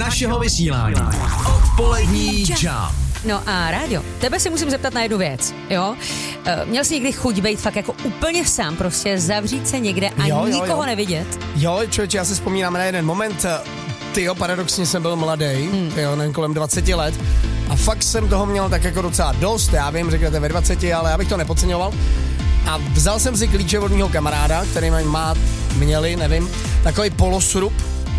našeho vysílání. Odpolední Jump. No a Ráďo, tebe si musím zeptat na jednu věc, jo? Měl jsi někdy chuť být fakt jako úplně sám, prostě zavřít se někde a nikoho nevidět? Jo, člověče, já si vzpomínám na jeden moment, paradoxně jsem byl mladý, nevím, kolem 20 let a fakt jsem toho měl tak jako docela dost, já vím, řeknete ve 20, ale já bych to nepodceňoval. A vzal jsem si klíče od mýho kamaráda, který měli, nevím, takový polosrub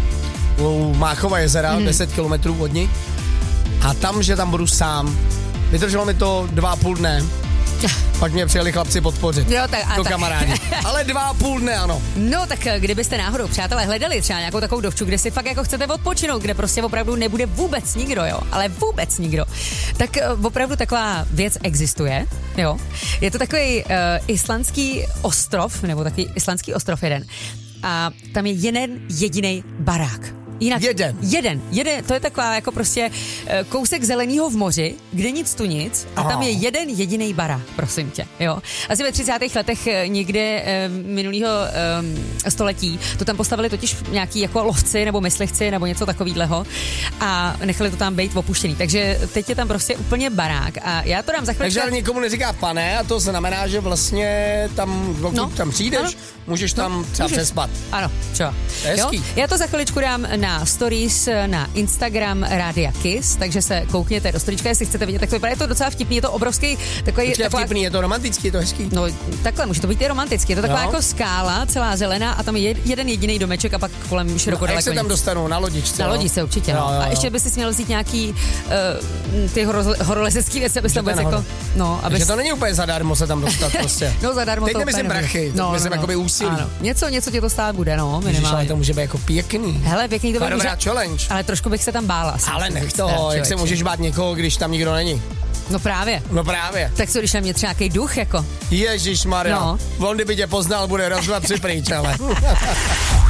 u Máchova jezera, 10 kilometrů od ní. A tam budu sám. Vydrželo mi to 2,5 dne. Pak mě přijeli chlapci podpořit. Jo, tak, kamarádi. Ale 2,5 dne, ano. No tak kdybyste náhodou, přátelé, hledali třeba nějakou takovou dovču, kde si fakt jako chcete odpočinout, kde prostě opravdu nebude vůbec nikdo, jo, ale vůbec nikdo, tak opravdu taková věc existuje, jo. Je to takový islandský ostrov, nebo takový islandský ostrov jeden. A tam je jeden jediný barák. Jinak jeden, to je taková jako prostě kousek zeleného v moři, kde nic tu nic a tam je jeden jediný barák, prosím tě, jo. Asi ve 30. letech někde minulého století to tam postavili totiž nějaký jako lovci nebo myslivci nebo něco takovýhleho a nechali to tam být opuštěný, takže teď je tam prostě úplně barák a já to dám za chvíli. Takže ale nikomu neříká pane a to znamená, že vlastně tam, tam přijdeš, ano. Můžeš tam třeba přespat. Ano, čo. Já to za chviličku dám na stories na Instagram Rádia Kiss, takže se koukněte do storíčka, jestli chcete vidět, tak to vypadá, je to docela vtipný, je to obrovský takový... Vtipný, je to romantický, je to hezký. No takhle, může to být i romantický, je to taková jako skála, celá zelená a tam je jeden jediný domeček a pak kolem široko daleko. Jak se tam dostanou? Na lodičce? Na lodičce určitě, no. A ještě by si měl vzít nějaký ty horolezecký věci, abys tam vůbec jako... No, takže to není úplně zadarmo se tam dostat prostě. No zadarmo teď to nemyslím prachy, teď myslím jakoby úsilí. Něco tě to stát bude, no, minimálně. Ale to může být jako pěkný. Hele, pěkný to dobrá challenge. Ale trošku bych se tam bála. Ale nech toho, jak se můžeš bát někoho, když tam nikdo není. No právě. Tak co, když tam je třeba nějaký duch, jako? Ježišmarja. No. On kdyby tě poznal, bude raz, dva, tři pryč, ale.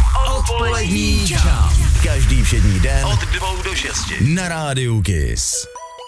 Odpolední Jump. Každý všední den od 2 do 6 na Rádiu Kiss.